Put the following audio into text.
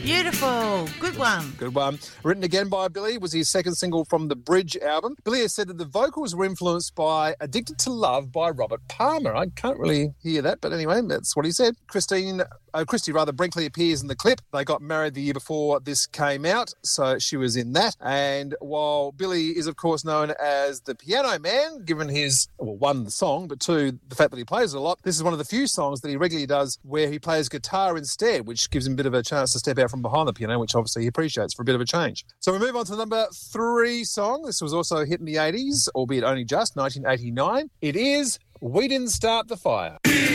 Beautiful. Good one. Good one. Written again by Billy, was his second single from the Bridge album. Billy has said that the vocals were influenced by Addicted to Love by Robert Palmer. I can't really hear that, but anyway, that's what he said. Christy Brinkley appears in the clip. They got married the year before this came out, so she was in that. And while Billy is, of course, known as the Piano Man, given his, well, one, the song, but two, the fact that he plays it a lot, this is one of the few songs that he regularly does where he plays guitar instead, which gives him a bit of a chance to step out from behind the piano, which obviously he appreciates for a bit of a change. So we move on to the number 3 song. This was also a hit in the 80s, albeit only just, 1989. It is We Didn't Start the Fire.